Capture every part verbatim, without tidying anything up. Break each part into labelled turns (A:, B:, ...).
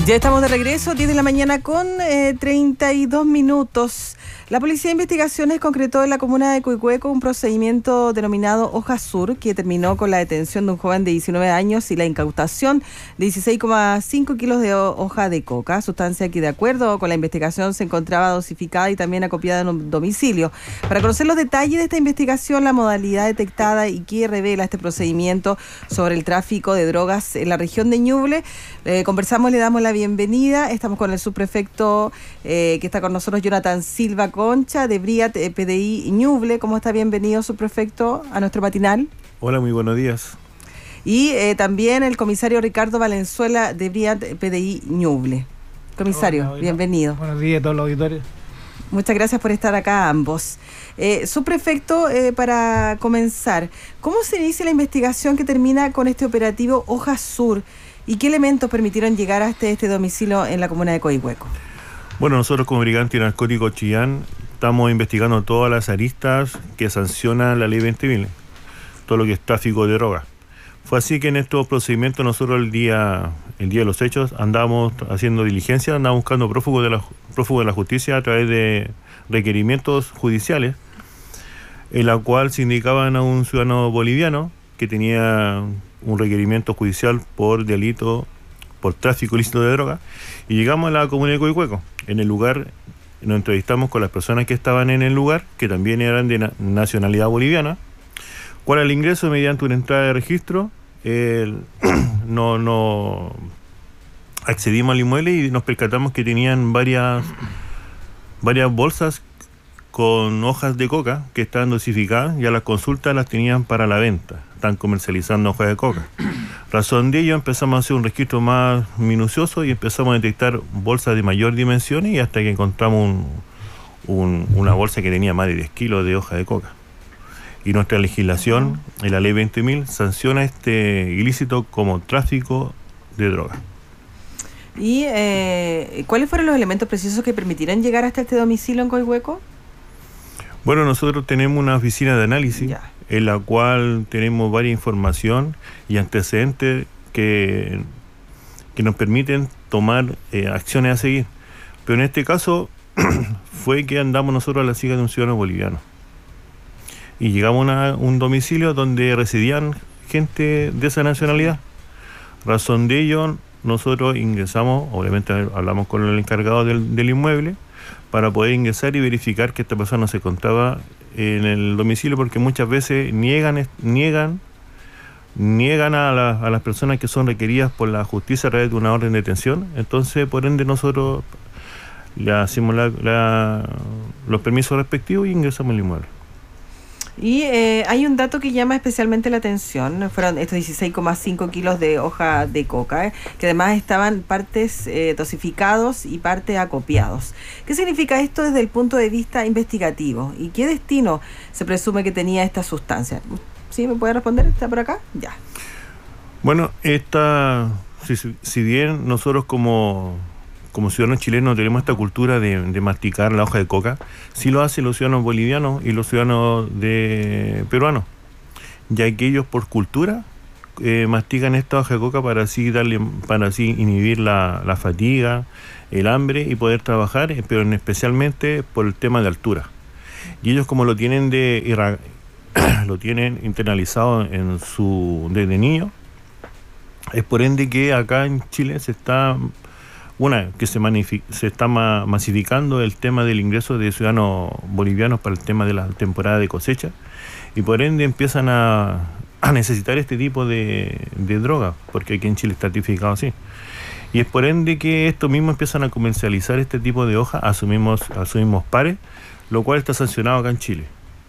A: Ya estamos de regreso, diez de la mañana con eh, treinta y dos minutos. La Policía de Investigaciones concretó en la comuna de Coihueco un procedimiento denominado Hoja Sur, que terminó con la detención de un joven de diecinueve años y la incautación de dieciséis coma cinco kilos de hoja de coca, sustancia que de acuerdo con la investigación se encontraba dosificada y también acopiada en un domicilio. Para conocer los detalles de esta investigación, la modalidad detectada y qué revela este procedimiento sobre el tráfico de drogas en la región de Ñuble, eh, conversamos, le damos la bienvenida. Estamos con el subprefecto eh, que está con nosotros, Jonathan Silva Concha, de Briat eh, P D I Ñuble. ¿Cómo está? Bienvenido, subprefecto, a nuestro matinal.
B: Hola, muy buenos días.
A: Y eh, también el comisario Ricardo Valenzuela, de Briat P D I Ñuble. Comisario, hola, hola. Bienvenido.
C: Buenos días a todos los auditores.
A: Muchas gracias por estar acá ambos. Eh, subprefecto, eh, para comenzar, ¿cómo se inicia la investigación que termina con este operativo Hoja Sur? ¿Y qué elementos permitieron llegar hasta este domicilio en la comuna de Coihueco?
B: Bueno, nosotros como Brigada Antinarcótico Chillán estamos investigando todas las aristas que sancionan la ley veinte mil, todo lo que es tráfico de drogas. Fue así que en estos procedimientos nosotros el día el día de los hechos andábamos haciendo diligencia, andábamos buscando prófugos de la, prófugos de la justicia a través de requerimientos judiciales, en la cual se indicaban a un ciudadano boliviano que tenía un requerimiento judicial por delito, por tráfico ilícito de droga, y llegamos a la comuna de Coihueco. En el lugar nos entrevistamos con las personas que estaban en el lugar, que también eran de na- nacionalidad boliviana. Cuál al ingreso mediante una entrada de registro, eh, no, no accedimos al inmueble y nos percatamos que tenían varias, varias bolsas con hojas de coca que estaban dosificadas, y a las consultas las tenían para la venta, están comercializando hojas de coca. Razón de ello empezamos a hacer un registro más minucioso y empezamos a detectar bolsas de mayor dimensión, y hasta que encontramos un, un, una bolsa que tenía más de diez kilos de hoja de coca. Y nuestra legislación, en la ley veinte mil, sanciona este ilícito como tráfico de droga.
A: ¿Y eh, cuáles fueron los elementos precisos que permitieron llegar hasta este domicilio en Coihueco?
B: Bueno, nosotros tenemos una oficina de análisis,
A: ya,
B: en la cual tenemos varias información y antecedentes que, que nos permiten tomar eh, acciones a seguir. Pero en este caso fue que andamos nosotros a la siga de un ciudadano boliviano. Y llegamos a un domicilio donde residían gente de esa nacionalidad. Razón de ello, nosotros ingresamos, obviamente hablamos con el encargado del, del inmueble, para poder ingresar y verificar que esta persona se encontraba en el domicilio, porque muchas veces niegan niegan niegan a, la, a las personas que son requeridas por la justicia a través de una orden de detención. Entonces, por ende, nosotros le hacemos la, la, los permisos respectivos y ingresamos al inmueble.
A: Y eh, hay un dato que llama especialmente la atención, fueron estos dieciséis coma cinco kilos de hoja de coca, eh, que además estaban partes eh, dosificados y partes acopiados. ¿Qué significa esto desde el punto de vista investigativo? ¿Y qué destino se presume que tenía esta sustancia? ¿Sí me puede responder? ¿Está por acá? Ya.
B: Bueno, esta, si, si bien nosotros como... como ciudadanos chilenos tenemos esta cultura de, de masticar la hoja de coca, sí lo hacen los ciudadanos bolivianos y los ciudadanos de peruanos, ya que ellos por cultura eh, mastican esta hoja de coca para así darle, para así inhibir la, la fatiga, el hambre y poder trabajar, pero en especialmente por el tema de altura. Y ellos, como lo tienen de lo tienen internalizado en su desde niño, es por ende que acá en Chile se está Una, que se, manifi- se está ma- masificando el tema del ingreso de ciudadanos bolivianos para el tema de la temporada de cosecha, y por ende empiezan a, a necesitar este tipo de, de droga, porque aquí en Chile está tipificado así. Y es por ende que estos mismos empiezan a comercializar este tipo de hoja a sus mismos, a sus mismos pares, lo cual está sancionado acá en Chile.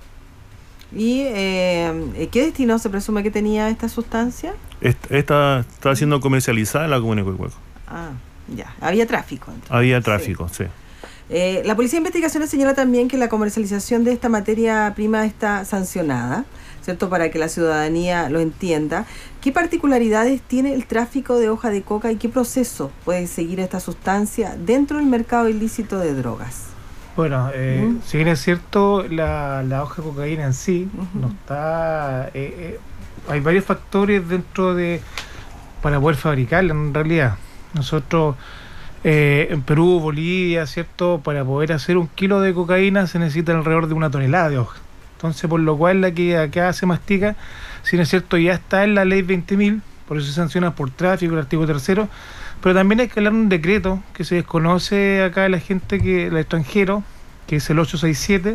A: ¿Y eh, qué destino se presume que tenía esta sustancia?
B: Esta, esta está siendo comercializada en la comuna de Coihueco.
A: Ah, ya, había tráfico. Entonces.
B: Había tráfico, sí. sí.
A: Eh, la Policía de Investigaciones señala también que la comercialización de esta materia prima está sancionada, ¿cierto? Para que la ciudadanía lo entienda. ¿Qué particularidades tiene el tráfico de hoja de coca y qué proceso puede seguir esta sustancia dentro del mercado ilícito de drogas?
C: Bueno, eh, uh-huh. si bien es cierto, la, la hoja de cocaína en sí uh-huh. no está... Eh, eh, hay varios factores dentro de... para poder fabricarla en realidad. Nosotros Eh, en Perú, Bolivia, ¿cierto? Para poder hacer un kilo de cocaína se necesita alrededor de una tonelada de hoja. Entonces, por lo cual la que acá se mastica, si no es cierto, ya está en la ley veinte mil, por eso se sanciona por tráfico, el artículo tercero, pero también hay que hablar de un decreto que se desconoce acá de la gente, que el extranjero, que es el ochocientos sesenta y siete,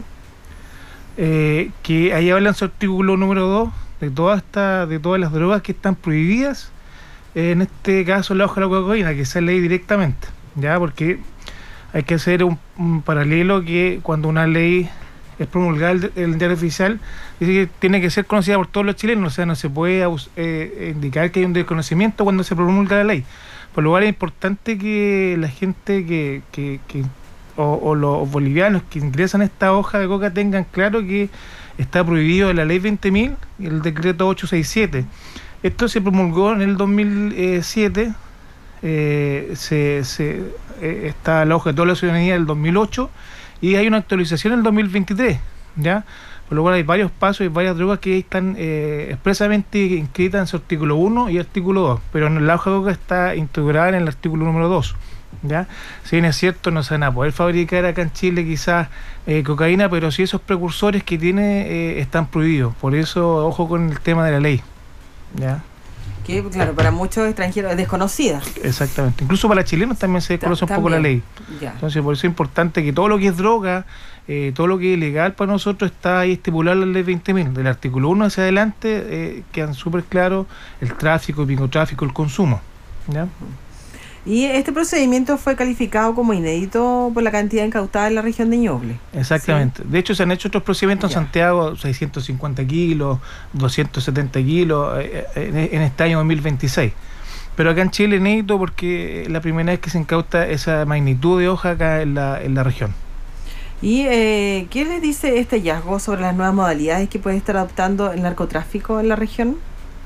C: eh, que ahí habla en su artículo número dos de todas esta, de todas las drogas que están prohibidas, eh, en este caso la hoja de la cocaína, que se ley directamente, ya, porque hay que hacer un, un paralelo, que cuando una ley es promulgada el, el diario oficial, dice que tiene que ser conocida por todos los chilenos, o sea, no se puede eh, indicar que hay un desconocimiento cuando se promulga la ley. Por lo cual es importante que la gente que, que, que o, o los bolivianos que ingresan a esta hoja de coca tengan claro que está prohibido en la ley veinte mil y el decreto ochocientos sesenta y siete. Esto se promulgó en el dos mil siete, eh, se, se, eh, está la hoja de toda la ciudadanía del dos mil ocho, y hay una actualización en el dos mil veintitrés, ¿ya? Por lo cual hay varios pasos y varias drogas que están eh, expresamente inscritas en su artículo uno y artículo dos, pero en la hoja de coca está integrada en el artículo número dos, ¿ya? Si bien es cierto, no se van a poder fabricar acá en Chile quizás eh, cocaína, pero sí esos precursores que tiene eh, están prohibidos. Por eso, ojo con el tema de la ley, ¿ya?
A: Que, claro, para muchos extranjeros es desconocida.
C: Exactamente. Incluso para chilenos también se desconoce un poco la ley.
A: Ya.
C: Entonces, por eso es importante que todo lo que es droga, eh, todo lo que es ilegal para nosotros está ahí estipulado en la ley veinte mil. Del artículo uno hacia adelante eh, quedan súper claros el tráfico, el microtráfico, el consumo, ¿ya?
A: Y este procedimiento fue calificado como inédito por la cantidad incautada en la región de Ñuble.
C: Exactamente. ¿Sí? De hecho, se han hecho otros procedimientos
A: Ya.
C: en Santiago, seiscientos cincuenta kilos, doscientos setenta kilos, eh, en, en este año dos mil veintiséis. Pero acá en Chile inédito, porque es la primera vez que se incauta esa magnitud de hoja acá en la, en la región.
A: ¿Y eh, qué les dice este hallazgo sobre las nuevas modalidades que puede estar adoptando el narcotráfico en la región?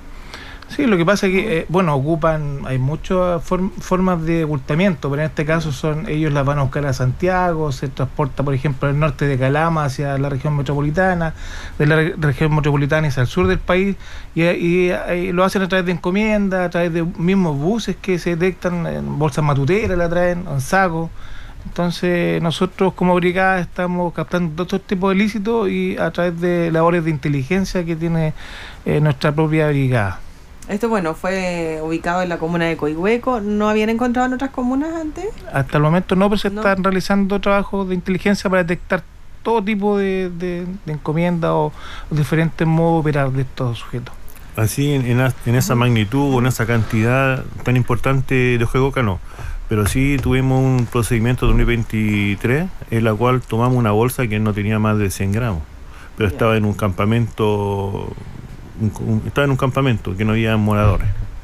C: Sí, lo que pasa es que, eh, bueno, ocupan, hay muchas form, formas de ocultamiento, pero en este caso son ellos las van a buscar a Santiago, se transporta, por ejemplo, del norte de Calama hacia la región metropolitana, de la re región metropolitana hacia el sur del país, y, y, y lo hacen a través de encomiendas, a través de mismos buses que se detectan en bolsas matuteras, la traen en sacos. Entonces nosotros como brigada estamos captando todos estos tipos de ilícitos y a través de labores de inteligencia que tiene eh, nuestra propia brigada.
A: Esto, bueno, fue ubicado en la comuna de Coihueco. ¿No habían encontrado en otras comunas antes?
C: Hasta el momento no, pero se
A: No.
C: están realizando trabajos de inteligencia para detectar todo tipo de, de, de encomiendas o diferentes modos de operar de estos sujetos.
B: Así, en, en, en esa magnitud o en esa cantidad tan importante de hoja de coca, no. Pero sí tuvimos un procedimiento de dos mil veintitrés en la cual tomamos una bolsa que no tenía más de cien gramos, pero
A: Ya.
B: estaba en un campamento, un, un, estaba en un campamento que no había moradores.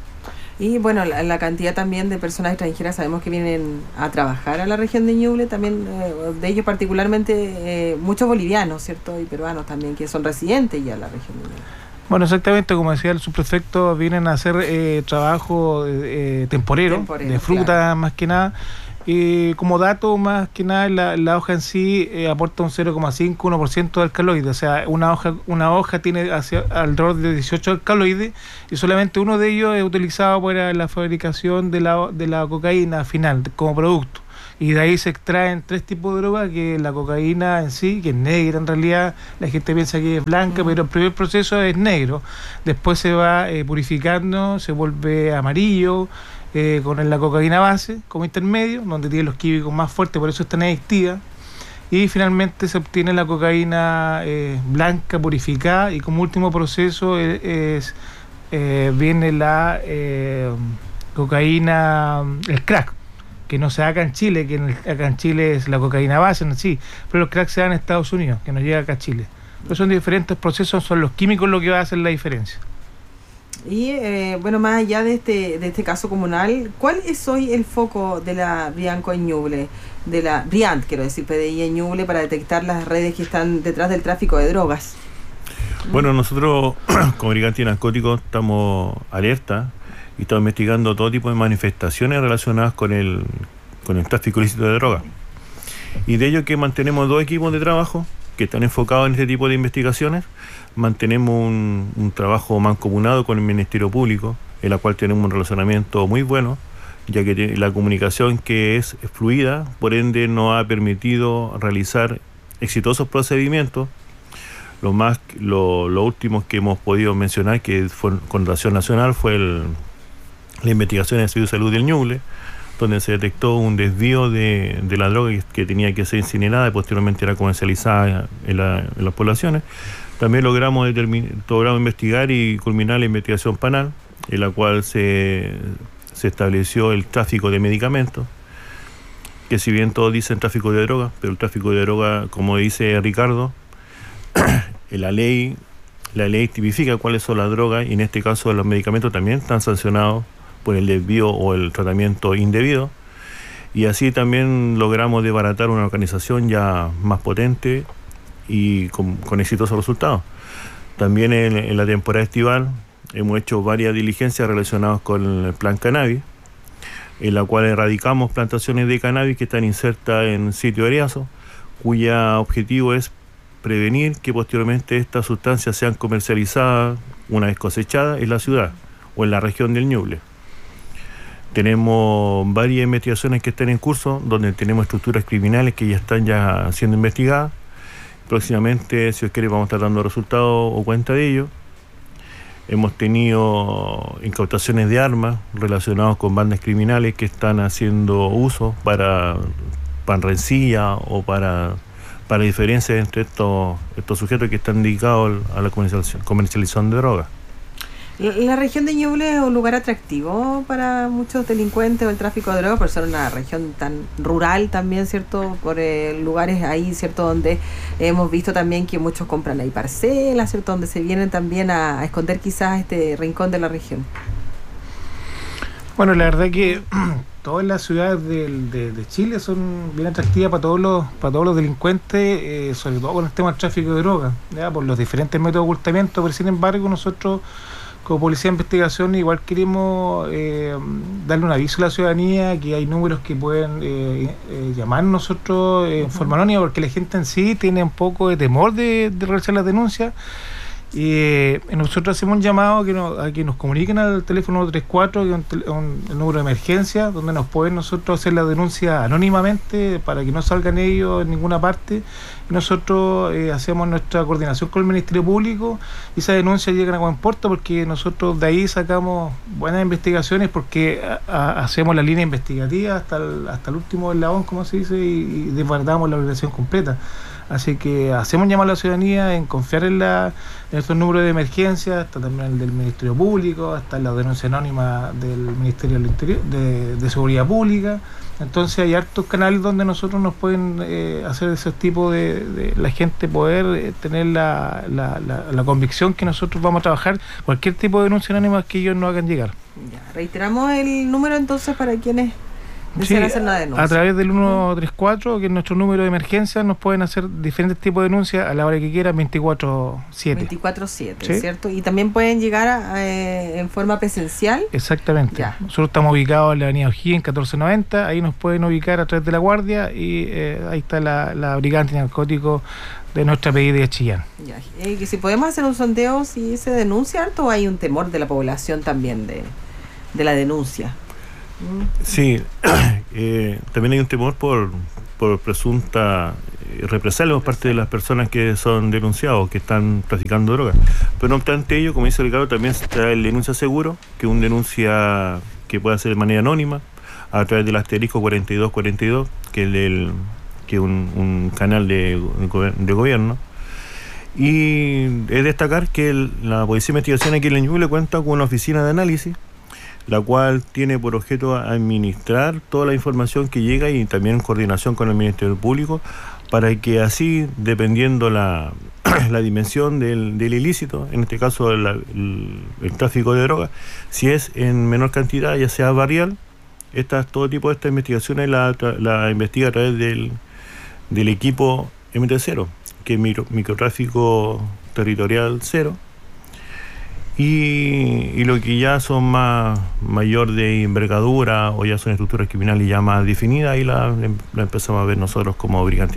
A: Y bueno, la, la cantidad también de personas extranjeras, sabemos que vienen a trabajar a la región de Ñuble, también eh, de ellos particularmente eh, muchos bolivianos, ¿cierto? Y peruanos también, que son residentes ya en la región de Ñuble.
C: Bueno, exactamente, como decía el subprefecto, vienen a hacer eh, trabajo eh, temporero,
A: Temporero,
C: de fruta,
A: claro.
C: más que nada. Y como dato, más que nada, la, la hoja en sí eh, aporta un cero coma cinco a uno por ciento de alcaloides. O sea, una hoja una hoja tiene hacia, alrededor de dieciocho alcaloides y solamente uno de ellos es utilizado para la fabricación de la, de la cocaína final, como producto. Y de ahí se extraen tres tipos de drogas, que es la cocaína en sí, que es negra en realidad, la gente piensa que es blanca, mm. pero el primer proceso es negro, después se va eh, purificando, se vuelve amarillo, eh, con la cocaína base como intermedio, donde tiene los químicos más fuertes, por eso es tan adictiva, y finalmente se obtiene la cocaína eh, blanca purificada, y como último proceso es, es eh, viene la eh, cocaína, el crack, que no se da acá en Chile, que en el, acá en Chile es la cocaína base, en sí, pero los cracks se dan en Estados Unidos, que no llega acá a Chile. Pero son diferentes procesos, son los químicos lo que va a hacer la diferencia.
A: Y eh, bueno, más allá de este de este caso comunal, ¿cuál es hoy el foco de la Brianco en Ñuble, de la Briant, quiero decir, P D I en Ñuble, para detectar las redes que están detrás del tráfico de drogas?
B: Bueno, nosotros como Brigada Antinarcóticos estamos alerta y estamos investigando todo tipo de manifestaciones relacionadas con el, con el tráfico ilícito de drogas. Y de ello que mantenemos dos equipos de trabajo que están enfocados en este tipo de investigaciones. Mantenemos un, un trabajo mancomunado con el Ministerio Público, en la cual tenemos un relacionamiento muy bueno, ya que la comunicación que es fluida, por ende no ha permitido realizar exitosos procedimientos. Lo más, lo, lo último que hemos podido mencionar, que fue con relación nacional, fue el, la investigación del Servicio de Salud del Ñuble, donde se detectó un desvío de, de la droga que, que tenía que ser incinerada y posteriormente era comercializada en, la, en las poblaciones. También logramos, logramos investigar y culminar la investigación penal, en la cual se, se estableció el tráfico de medicamentos, que si bien todos dicen tráfico de droga, pero el tráfico de droga, como dice Ricardo, la ley, la ley tipifica cuáles son las drogas, y en este caso los medicamentos también están sancionados por el desvío o el tratamiento indebido, y así también logramos desbaratar una organización ya más potente y con, con exitosos resultados. También en, en la temporada estival hemos hecho varias diligencias relacionadas con el plan cannabis, en la cual erradicamos plantaciones de cannabis que están insertas en sitio eriazo, cuyo objetivo es prevenir que posteriormente estas sustancias sean comercializadas una vez cosechadas en la ciudad o en la región del Ñuble. Tenemos varias investigaciones que están en curso, donde tenemos estructuras criminales que ya están ya siendo investigadas. Próximamente, si os quiere, vamos a estar dando resultados o cuenta de ello. Hemos tenido incautaciones de armas relacionadas con bandas criminales que están haciendo uso para, para rencilla o para, para diferencias entre estos, estos sujetos que están dedicados a la comercialización, comercialización de drogas.
A: La región de Ñuble es un lugar atractivo para muchos delincuentes o el tráfico de drogas, por ser una región tan rural también, ¿cierto? Por eh, lugares ahí, ¿cierto? Donde hemos visto también que muchos compran ahí parcelas, ¿cierto? Donde se vienen también a, a esconder quizás este rincón de la región.
C: Bueno, la verdad que todas las ciudades de, de, de Chile son bien atractivas para todos los para todos los delincuentes, eh, sobre todo con el tema del tráfico de drogas, ¿ya? Por los diferentes métodos de ocultamiento, pero sin embargo nosotros como Policía de Investigación igual queremos eh, darle un aviso a la ciudadanía que hay números que pueden eh, eh, llamar nosotros eh, en forma anónima, porque la gente en sí tiene un poco de temor de, de realizar las denuncias. Y eh, nosotros hacemos un llamado a que, nos, a que nos comuniquen al teléfono tres cuatro, que es un, un, un número de emergencia, donde nos pueden nosotros hacer la denuncia anónimamente para que no salgan ellos en ninguna parte. Y nosotros eh, hacemos nuestra coordinación con el Ministerio Público y esa denuncia llega a buen puerto, porque nosotros de ahí sacamos buenas investigaciones, porque a, a, hacemos la línea investigativa hasta el, hasta el último eslabón, como se dice, y, y desbordamos la organización completa. Así que hacemos llamar a la ciudadanía en confiar en, la, en estos números de emergencia, hasta también el del Ministerio Público, hasta la denuncia anónima del Ministerio del Interior, de, de Seguridad Pública. Entonces hay hartos canales donde nosotros nos pueden eh, hacer esos tipos de, de la gente poder eh, tener la, la, la, la convicción que nosotros vamos a trabajar cualquier tipo de denuncia anónima que ellos nos hagan llegar.
A: Ya, reiteramos el número entonces para quienes
C: sí, hacer una denuncia. A través del uno tres cuatro, que es nuestro número de emergencia, nos pueden hacer diferentes tipos de denuncias a la hora que quieran, veinticuatro siete.
A: veinticuatro siete, ¿sí? ¿Cierto? Y también pueden llegar a, eh, en forma presencial.
C: Exactamente. Ya. Nosotros estamos ubicados en la avenida O'Higgins catorce noventa, ahí nos pueden ubicar a través de la guardia y eh, ahí está la, la brigada antinarcótico de nuestra P I D de Chillán.
A: Ya. Eh, que si podemos hacer un sondeo, si se denuncia harto, o hay un temor de la población también de, de la denuncia.
B: Sí, eh, también hay un temor por, por presunta represalia por parte de las personas que son denunciados, que están traficando drogas. Pero no obstante ello, como dice Ricardo, también está el denuncia seguro, que es un denuncia que puede hacer de manera anónima a través del asterisco cuarenta y dos cuarenta y dos, que es el, que un, un canal de, de gobierno. Y es destacar que el, la Policía de Investigación aquí en Ñuble cuenta con una oficina de análisis, la cual tiene por objeto administrar toda la información que llega y también en coordinación con el Ministerio Público, para que así, dependiendo la, la dimensión del, del ilícito, en este caso el, el, el tráfico de drogas, si es en menor cantidad, ya sea barrial, estas, todo tipo de estas investigaciones la, la investiga a través del, del equipo M T cero, que es micro, microtráfico territorial cero. Y, y lo que ya son más mayor de envergadura o ya son estructuras criminales ya más definidas, y la, la empezamos a ver nosotros como brigantes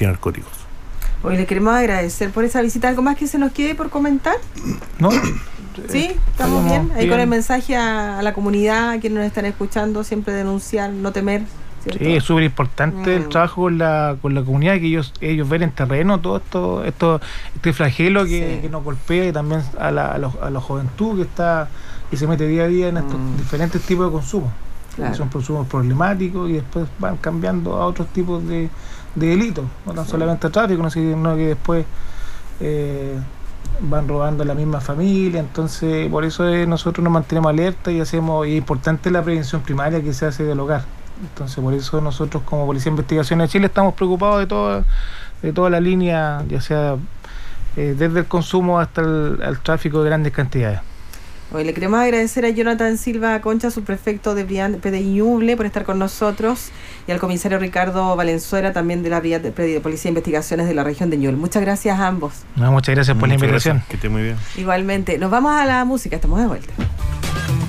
B: narcóticos.
A: Hoy le queremos agradecer por esa visita. ¿Algo más que se nos quede por comentar?
C: No,
A: Sí, estamos bien. Ahí bien. Con el mensaje a, a la comunidad, a quienes nos están escuchando, siempre denunciar, no temer. ¿Cierto? Sí,
C: es súper importante mm. el trabajo con la, con la comunidad, que ellos ellos ven en terreno todo esto, esto este flagelo que, sí. que nos golpea, y también a la, a, los, a la juventud que está que se mete día a día en estos mm. diferentes tipos de consumo. Claro. Que son consumos problemáticos y después van cambiando a otros tipos de, de delitos, no tan sí. solamente tráfico, sino que después eh, van robando a la misma familia. Entonces por eso eh, nosotros nos mantenemos alerta y hacemos, y es importante la prevención primaria que se hace del hogar. Entonces por eso nosotros como Policía de Investigaciones de Chile estamos preocupados de toda, de toda la línea, ya sea eh, desde el consumo hasta el, el tráfico de grandes cantidades.
A: Hoy le queremos agradecer a Jonathan Silva Concha, subprefecto de P D I Ñuble, por estar con nosotros, y al comisario Ricardo Valenzuela, también de la Brigada de Policía de Investigaciones de la región de Ñuble. Muchas gracias a ambos.
C: No, muchas gracias por muchas la invitación.
B: Gracias. Que esté muy bien.
A: Igualmente. Nos vamos a la música, estamos de vuelta.